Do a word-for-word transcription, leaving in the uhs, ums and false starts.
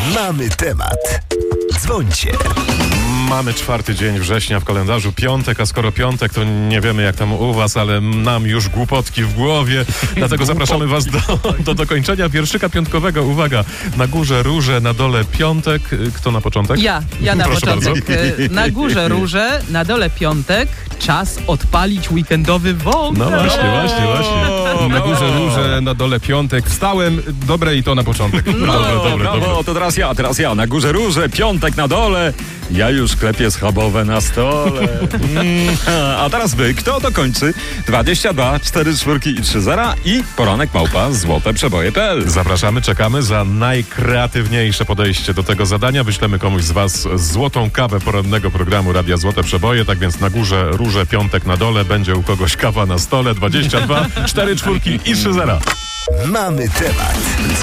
Mamy temat. Dzwońcie. Mamy czwarty dzień września w kalendarzu, piątek, a skoro piątek, to nie wiemy jak tam u was, ale nam już głupotki w głowie, dlatego zapraszamy was do, do dokończenia wierszyka piątkowego. Uwaga, na górze róże, na dole piątek. Kto na początek? Ja, ja na Proszę początek. bardzo. Na górze róże, na dole piątek. Czas odpalić weekendowy wątek. No właśnie, właśnie, właśnie. Na górze róże, na dole piątek. Wstałem, dobre i to na początek. Dobre, dobre, Brawo, dobre. to teraz ja, teraz ja. Na górze róże, piątek na dole. Ja już klepię schabowe na stole. Mm, a teraz wy, kto dokończy? dwadzieścia dwa, cztery czwórki i trzy zera i poranek małpa złote przeboje kropka p l. Zapraszamy, czekamy za najkreatywniejsze podejście do tego zadania. Wyślemy komuś z was złotą kawę porannego programu Radia Złote Przeboje. Tak więc na górze róże, piątek na dole. Będzie u kogoś kawa na stole. dwadzieścia dwa, cztery czwórki i trzy zera. Mamy temat.